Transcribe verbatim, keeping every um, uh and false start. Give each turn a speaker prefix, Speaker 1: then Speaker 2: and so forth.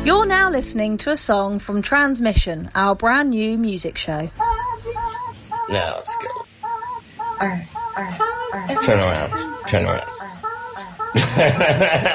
Speaker 1: You're now listening to a song from Transmission, our brand new music show.
Speaker 2: Now let's go. Turn around. Turn around.